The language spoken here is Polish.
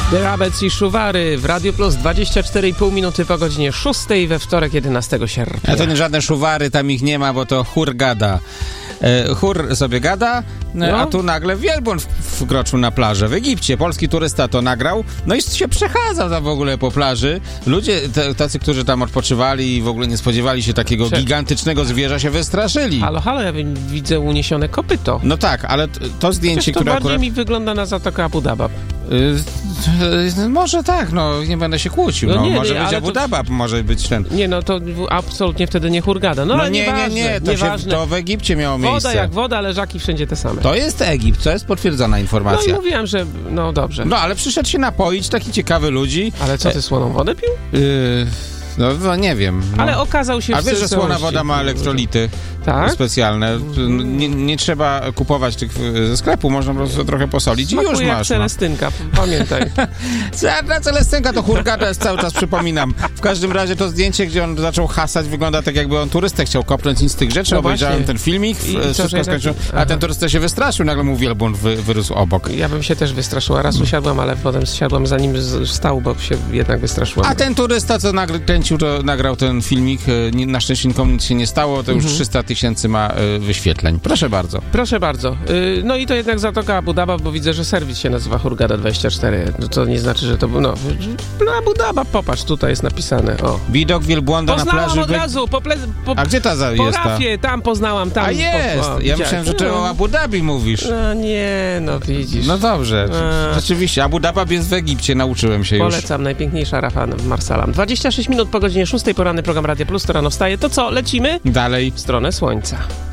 The Rabbits i Szuwary w Radio Plus 24,5 minuty po godzinie 6 we wtorek 11 sierpnia. A to nie żadne szuwary, tam ich nie ma, bo to chór gada. Chór sobie gada, a tu nagle wielbłąd wkroczył na plażę w Egipcie. Polski turysta to nagrał, no i się przechadzał tam w ogóle po plaży. Ludzie, tacy, którzy tam odpoczywali i w ogóle nie spodziewali się takiego gigantycznego zwierza, się wystraszyli. Halo, ja widzę uniesione kopyto. No tak, ale to zdjęcie, to które bardziej akurat... mi wygląda na Zatokę Abu Dabab. Może tak, no nie będę się kłócił. No nie, może nie, być Abu Dabab, może być ten... Nie, no to absolutnie wtedy nie Hurgada. No ale nie, to w Egipcie miało miejsce. Woda jak woda, leżaki wszędzie te same. To jest Egipt, to jest potwierdzona informacja. No i mówiłem, że no dobrze. No ale przyszedł się napoić, taki ciekawy ludzi. Ale co, ty słoną wodę pił? No nie wiem. No. Ale okazał się... A wiesz, że słona woda ma elektrolity specjalne. Nie trzeba kupować tych ze sklepu, można po prostu trochę posolić Smakuje i już jak masz. Celestynka, pamiętaj. Celestynka to Hurgada jest cały czas, przypominam. W każdym razie to zdjęcie, gdzie on zaczął hasać, wygląda tak, jakby on turystę chciał kopnąć, nic z tych rzeczy. Obejrzałem ten filmik, wszystko skończyło, a ten turysta się wystraszył, nagle mu wielbłąd wyrósł obok. Ja bym się też wystraszyła. Raz usiadłam, ale potem zsiadłam zanim wstał, bo się jednak wystraszyłam. A ten turysta, co kręcił, to nagrał ten filmik, na szczęście nikomu nic się nie stało, to już 300 000 ma wyświetleń. Proszę bardzo. Proszę bardzo. No i to jednak Zatoka Abu Dabab, bo widzę, że serwis się nazywa Hurgada24. No to nie znaczy, że to był, Abu Dabab, popatrz, tutaj jest napisane, o. Widok wielbłąda na plaży. Poznałam od razu, A gdzie ta jest ta? Rafie, tam poznałam, tam. A jest! Ja myślałem, że ty o Abu Dhabi mówisz. No nie, no widzisz. No dobrze, rzeczywiście, Abu Dabab jest w Egipcie, nauczyłem się już. Polecam, najpiękniejsza Rafa w Marsalam. 26 minut po godzinie 6, poranny program Radio Plus, to rano wstaje. To co, lecimy? Dalej. W stronę słońca.